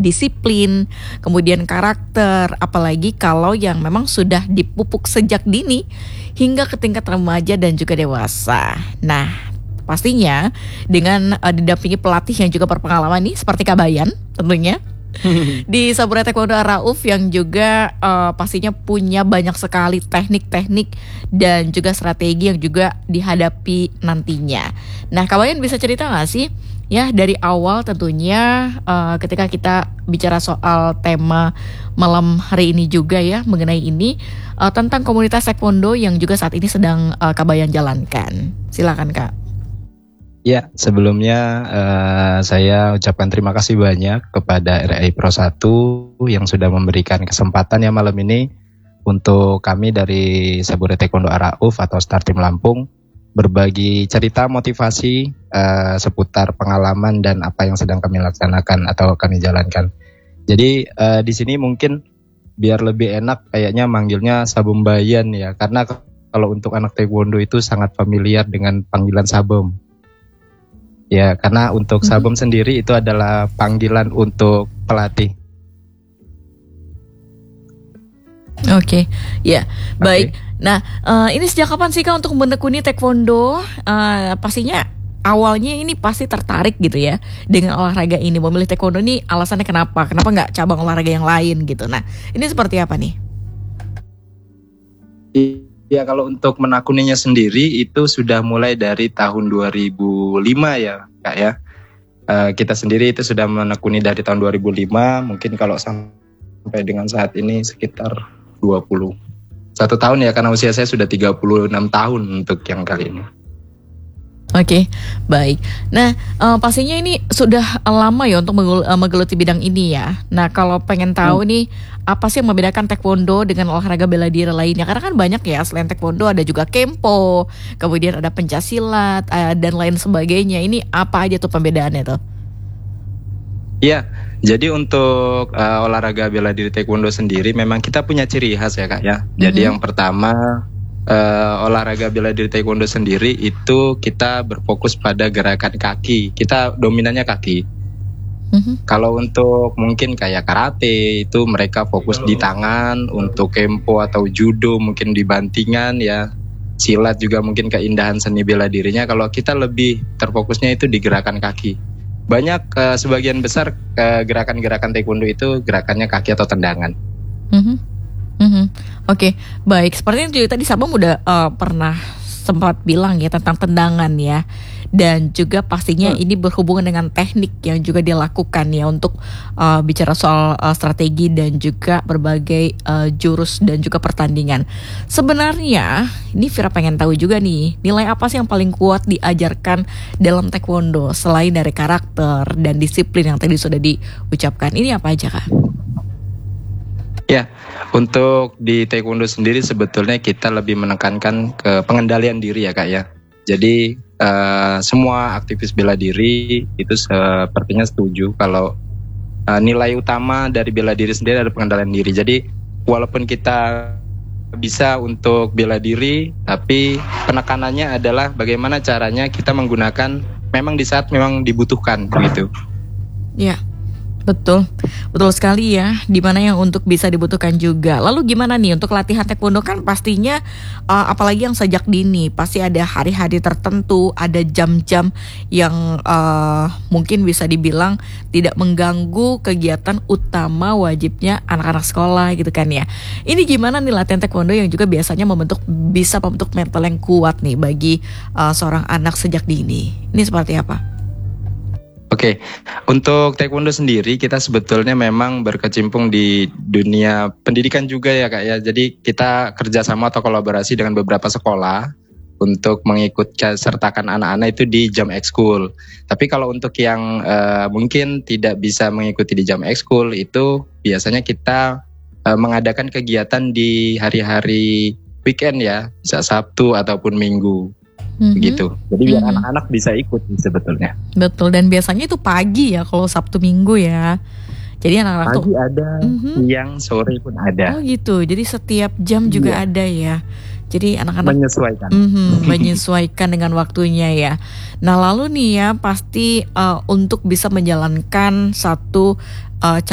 disiplin, kemudian karakter, apalagi kalau yang memang sudah dipupuk sejak dini hingga ke tingkat remaja dan juga dewasa. Nah, pastinya dengan didampingi pelatih yang juga berpengalaman nih seperti Kak Bayan tentunya di Saburai Taekwondo Ar-Rauf yang juga pastinya punya banyak sekali teknik-teknik dan juga strategi yang juga dihadapi nantinya. Nah, Kak Bayan bisa cerita nggak sih ya dari awal tentunya ketika kita bicara soal tema malam hari ini juga ya mengenai ini tentang komunitas Taekwondo yang juga saat ini sedang Kak Bayan jalankan. Silakan Kak. Ya, sebelumnya saya ucapkan terima kasih banyak kepada RAI Pro 1 yang sudah memberikan kesempatan ya malam ini untuk kami dari Saburai Taekwondo Ar-Rauf atau Star Team Lampung berbagi cerita motivasi seputar pengalaman dan apa yang sedang kami laksanakan atau kami jalankan. Jadi di sini mungkin biar lebih enak kayaknya manggilnya Sabumbayan ya, karena kalau untuk anak Taekwondo itu sangat familiar dengan panggilan Sabum. Ya, karena untuk Sabum sendiri itu adalah panggilan untuk pelatih. Oke, ya, baik. Nah, ini sejak kapan sih Kak untuk menekuni Taekwondo? Pastinya awalnya ini pasti tertarik gitu ya dengan olahraga ini. Memilih Taekwondo ini alasannya kenapa? Kenapa nggak cabang olahraga yang lain gitu? Nah, ini seperti apa nih? Ya, kalau untuk menekuninya sendiri itu sudah mulai dari tahun 2005 ya Kak ya. Kita sendiri itu sudah menekuni dari tahun 2005, mungkin kalau sampai dengan saat ini sekitar 21 tahun ya, karena usia saya sudah 36 tahun untuk yang kali ini. Oke, baik. Nah, pastinya ini sudah lama ya untuk menggeluti bidang ini ya. Nah, kalau pengen tahu nih, apa sih yang membedakan Taekwondo dengan olahraga bela diri lainnya? Karena kan banyak ya, selain Taekwondo ada juga Kempo, kemudian ada pencaksilat, dan lain sebagainya. Ini apa aja tuh pembedaannya tuh? Iya, jadi untuk olahraga bela diri Taekwondo sendiri memang kita punya ciri khas ya Kak ya. Jadi yang pertama, olahraga bela diri Taekwondo sendiri itu kita berfokus pada gerakan kaki. Kita dominannya kaki. Kalau untuk mungkin kayak karate itu mereka fokus di tangan, untuk Kempo atau judo mungkin di bantingan ya. Silat juga mungkin keindahan seni bela dirinya. Kalau kita lebih terfokusnya itu di gerakan kaki. Banyak sebagian besar gerakan-gerakan Taekwondo itu gerakannya kaki atau tendangan. Oke, baik. Seperti yang juga tadi Sabam udah pernah sempat bilang ya tentang tendangan ya. Dan juga pastinya ini berhubungan dengan teknik yang juga dilakukan ya untuk bicara soal strategi dan juga berbagai jurus dan juga pertandingan. Sebenarnya ini Vira pengen tahu juga nih, nilai apa sih yang paling kuat diajarkan dalam Taekwondo selain dari karakter dan disiplin yang tadi sudah diucapkan. Ini apa aja Kak? Ya, untuk di Taekwondo sendiri sebetulnya kita lebih menekankan ke pengendalian diri ya Kak ya. Jadi semua aktivis bela diri itu sepertinya setuju kalau nilai utama dari bela diri sendiri adalah pengendalian diri. Jadi walaupun kita bisa untuk bela diri, tapi penekanannya adalah bagaimana caranya kita menggunakan memang di saat memang dibutuhkan begitu. Ya. Betul sekali ya. Dimana yang untuk bisa dibutuhkan juga. Lalu gimana nih untuk latihan Taekwondo kan pastinya apalagi yang sejak dini pasti ada hari-hari tertentu, ada jam-jam yang mungkin bisa dibilang tidak mengganggu kegiatan utama wajibnya anak-anak sekolah gitu kan ya. Ini gimana nih latihan Taekwondo yang juga biasanya bisa membentuk mental yang kuat nih bagi seorang anak sejak dini. Ini seperti apa? Oke, untuk Taekwondo sendiri kita sebetulnya memang berkecimpung di dunia pendidikan juga ya Kak ya. Jadi kita kerjasama atau kolaborasi dengan beberapa sekolah untuk mengikut sertakan anak-anak itu di jam ekskul. Tapi kalau untuk yang mungkin tidak bisa mengikuti di jam ekskul itu biasanya kita mengadakan kegiatan di hari-hari weekend ya, bisa Sabtu ataupun Minggu. Begitu. Jadi biar anak-anak bisa ikut sebetulnya. Betul, dan biasanya itu pagi ya kalau Sabtu Minggu ya. Jadi anak-anak pagi ada, siang, sore pun ada. Oh gitu. Jadi setiap jam juga ada ya. Jadi anak-anak menyesuaikan. Menyesuaikan dengan waktunya ya. Nah, lalu nih ya pasti untuk bisa menjalankan satu